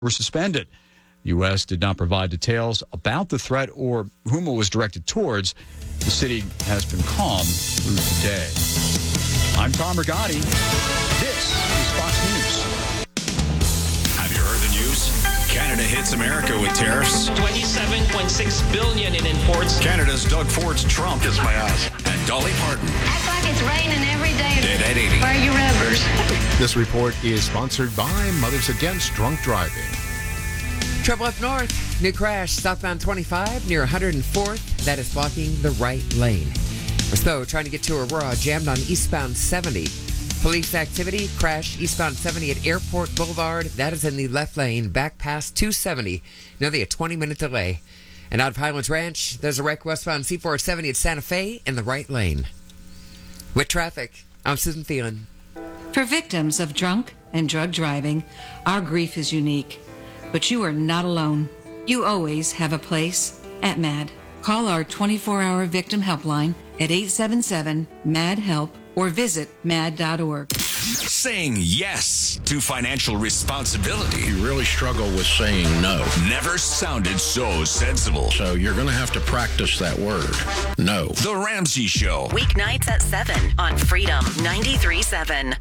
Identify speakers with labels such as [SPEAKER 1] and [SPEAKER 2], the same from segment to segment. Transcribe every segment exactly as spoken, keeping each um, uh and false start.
[SPEAKER 1] were suspended. U S did not provide details about the threat or whom it was directed towards. The city has been calm through today. I'm Tom Rigotti. This is Fox News.
[SPEAKER 2] Have you heard the news? Canada hits America with tariffs.
[SPEAKER 3] twenty-seven point six billion dollars in imports.
[SPEAKER 2] Canada's Doug Ford's Trump.
[SPEAKER 4] Kiss my ass.
[SPEAKER 2] And Dolly Parton.
[SPEAKER 5] Act like it's raining every day.
[SPEAKER 2] Dead at eighty.
[SPEAKER 5] Where are your rubbers?
[SPEAKER 6] This report is sponsored by Mothers Against Drunk Driving.
[SPEAKER 7] Trouble up north. New crash southbound twenty-five near one hundred fourth. That is blocking the right lane. So trying to get to Aurora, jammed on eastbound seventy. Police activity, crash eastbound seventy at Airport Boulevard. That is in the left lane, back past two seventy. Nearly a twenty-minute delay. And out of Highlands Ranch, there's a wreck westbound C four seventy at Santa Fe in the right lane. With traffic, I'm Susan Thielen.
[SPEAKER 8] For victims of drunk and drug driving, our grief is unique. But you are not alone. You always have a place at MAD. Call our twenty-four hour victim helpline at eight seven seven, M A D, HELP or visit mad dot org.
[SPEAKER 2] Saying yes to financial responsibility.
[SPEAKER 4] You really struggle with saying no.
[SPEAKER 2] Never sounded so sensible.
[SPEAKER 4] So you're going to have to practice that word. No.
[SPEAKER 2] The Ramsey Show.
[SPEAKER 9] Weeknights at seven on Freedom ninety-three point seven.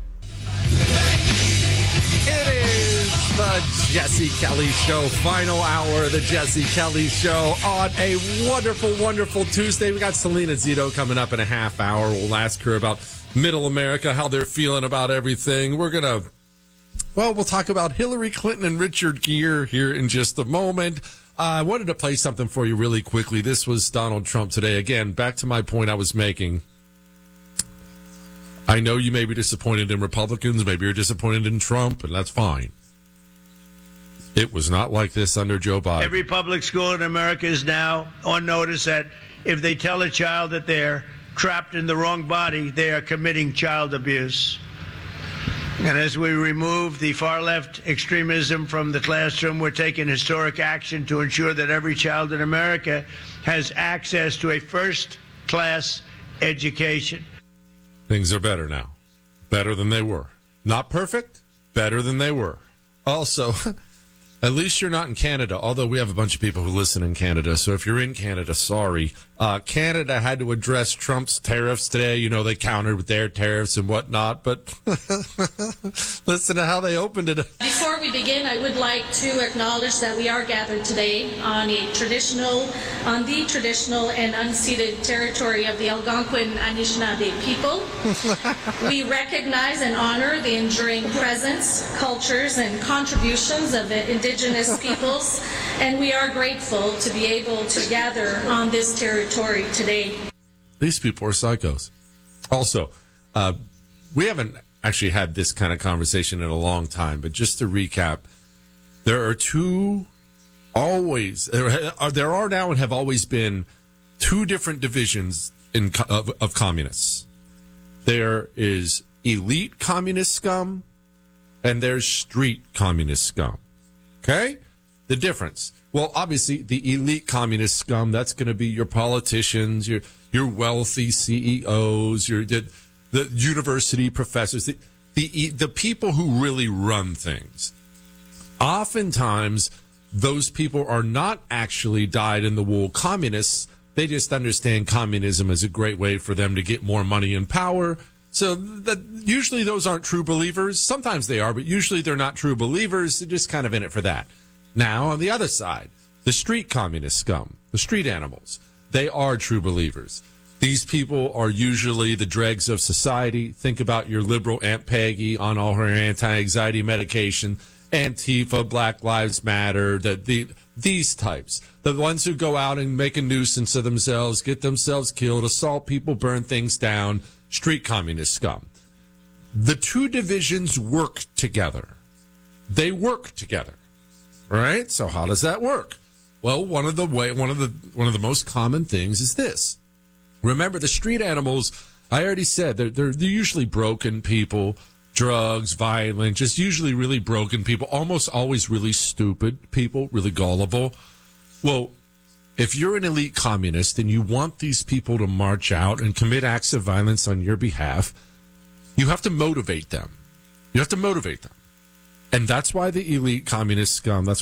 [SPEAKER 10] It is the Jesse Kelly Show, final hour of the Jesse Kelly Show on a wonderful, wonderful Tuesday. We got Selena Zito coming up in a half hour. We'll ask her about Middle America, how they're feeling about everything. We're going to, well, we'll talk about Hillary Clinton and Richard Gere here in just a moment. Uh, I wanted to play something for you really quickly. This was Donald Trump today. Again, back to my point I was making. I know you may be disappointed in Republicans, maybe you're disappointed in Trump, and that's fine. It was not like this under Joe Biden.
[SPEAKER 11] Every public school in America is now on notice that if they tell a child that they're trapped in the wrong body, they are committing child abuse. And as we remove the far-left extremism from the classroom, we're taking historic action to ensure that every child in America has access to a first-class education.
[SPEAKER 10] Things are better now. Better than they were. Not perfect, better than they were. Also, at least you're not in Canada, although we have a bunch of people who listen in Canada. So if you're in Canada, sorry. Uh, Canada had to address Trump's tariffs today. You know, they countered with their tariffs and whatnot. But listen to how they opened it.
[SPEAKER 12] Before we begin, I would like to acknowledge that we are gathered today on a traditional, on the traditional and unceded territory of the Algonquin Anishinaabe people. We recognize and honor the enduring presence, cultures, and contributions of the Indigenous peoples, and we are grateful to be able to gather on this territory today.
[SPEAKER 10] These people are psychos. Also, uh, we haven't actually had this kind of conversation in a long time, but just to recap, there are two always, there are, there are now and have always been two different divisions in of, of communists. There is elite communist scum, and there's street communist scum. Okay? The difference. Well, obviously, the elite communist scum, that's going to be your politicians, your your wealthy C E Os, your the, the university professors, the, the the people who really run things. Oftentimes, those people are not actually dyed-in-the-wool communists. They just understand communism as a great way for them to get more money and power. So that usually those aren't true believers. Sometimes they are, but usually they're not true believers. They're just kind of in it for that. Now, on the other side, the street communist scum, the street animals, they are true believers. These people are usually the dregs of society. Think about your liberal Aunt Peggy on all her anti-anxiety medication, Antifa, Black Lives Matter, the, the these types. The ones who go out and make a nuisance of themselves, get themselves killed, assault people, burn things down, street communist scum. The two divisions work together. They work together. All right? So how does that work? Well, one of the way one of the one of the most common things is this. Remember, the street animals, I already said, they're, they're, they're usually broken people, drugs, violent, just usually really broken people, almost always really stupid people, really gullible. Well, if you're an elite communist and you want these people to march out and commit acts of violence on your behalf, you have to motivate them. You have to motivate them. And that's why the elite communist scum, that's